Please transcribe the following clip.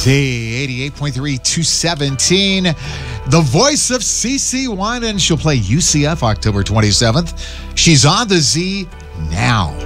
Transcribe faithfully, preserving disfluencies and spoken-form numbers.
Z eighty-eight point three, two seventeen. The voice of CeCe Winans. She'll play U C F October twenty-seventh. She's on the Z now.